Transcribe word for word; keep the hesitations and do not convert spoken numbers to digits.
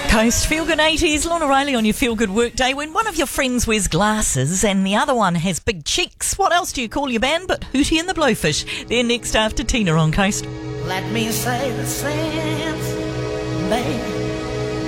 Coast Feel Good eighties, Lorna Riley on your Feel Good Workday. When one of your friends wears glasses and the other one has big cheeks, what else do you call your band but Hootie and the Blowfish? They're next after Tina on Coast. Let me say the sense, babe.